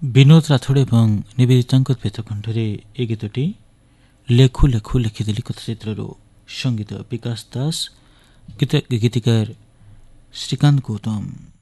ବିନୋଦ ରାଥୋଡ ଏବଂ ନିବେଦିତାଙ୍କ ବେତ କଣ୍ଠରେ ଏ ଗୀତଟି ଲେଖୁ ଲେଖୁ ଲେଖିଦେଲି କଥା ଚିତ୍ରରୁ ସଙ୍ଗୀତ ବିକାଶ ଦାସ, ଗୀତିକାର ଶ୍ରୀକାନ୍ତ ଗୌତମ।